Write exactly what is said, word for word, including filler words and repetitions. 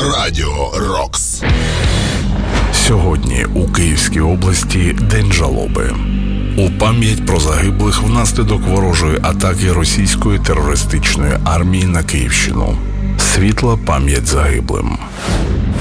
Радіо Рокс. Сьогодні у Київській області День жалоби. У пам'ять про загиблих внаслідок ворожої атаки російської терористичної армії на Київщину. Світла пам'ять загиблим.